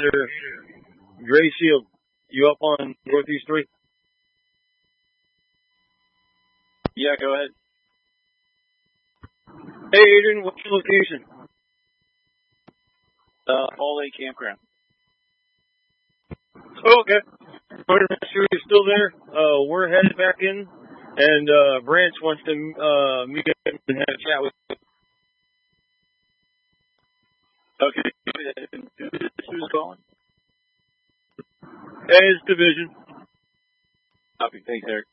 Navigator, Gray Shield. You up on Northeast 3? Yeah, go ahead. Hey, Adrian, what's your location? Fall Lake Campground. Oh, okay. Want to make sure you're still there. We're headed back in, and Branch wants to meet up and have a chat with you. Okay. Who's calling? Hey, it's Division. Copy. Thanks, Eric.